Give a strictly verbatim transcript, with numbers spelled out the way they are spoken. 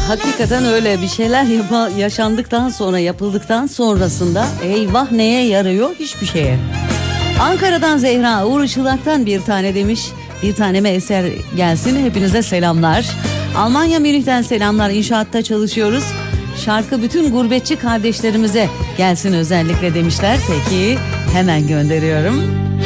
Hakikaten öyle, bir şeyler yapa, yaşandıktan sonra, yapıldıktan sonrasında eyvah neye yarıyor? Hiçbir şeye. Ankara'dan Zehra, Uğur Işılak'tan bir tane demiş. Bir taneme eser gelsin, hepinize selamlar. Almanya Münih'ten selamlar, inşaatta çalışıyoruz. Şarkı bütün gurbetçi kardeşlerimize gelsin özellikle demişler. Peki hemen gönderiyorum.